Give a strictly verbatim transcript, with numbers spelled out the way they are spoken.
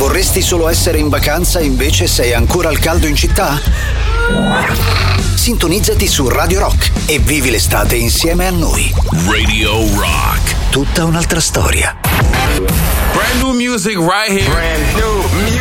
Vorresti solo essere in vacanza e invece sei ancora al caldo in città? Sintonizzati su Radio Rock e vivi l'estate insieme a noi. Radio Rock. Tutta un'altra storia. Brand new music right here. Brand new music.